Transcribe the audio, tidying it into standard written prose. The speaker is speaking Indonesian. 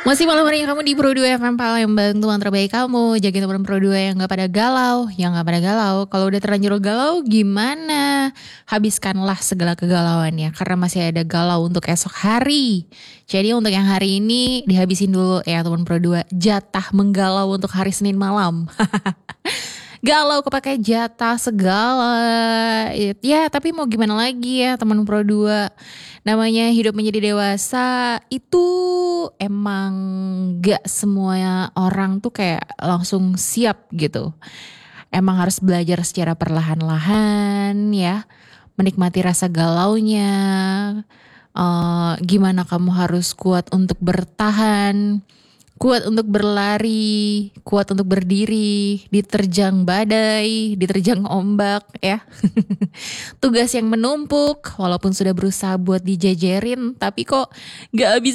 Masih malam hari kamu di Pro 2 FM Palembang, teman terbaik kamu. Jagain teman Pro 2 yang gak pada galau. Yang gak pada galau, kalau udah terlanjur galau gimana? Habiskanlah segala kegalauannya, karena masih ada galau untuk esok hari. Jadi untuk yang hari ini dihabisin dulu ya teman Pro 2. Jatah menggalau untuk hari Senin malam. Galau kepakai jatah segala. Ya tapi mau gimana lagi ya teman Pro 2. Namanya hidup menjadi dewasa itu emang gak semua orang tuh kayak langsung siap gitu. Emang harus belajar secara perlahan-lahan ya. Menikmati rasa galaunya. Gimana kamu harus kuat untuk bertahan. Kuat untuk berlari, kuat untuk berdiri, diterjang badai, diterjang ombak ya. Tugas yang menumpuk, walaupun sudah berusaha buat dijajarin, tapi kok gak bisa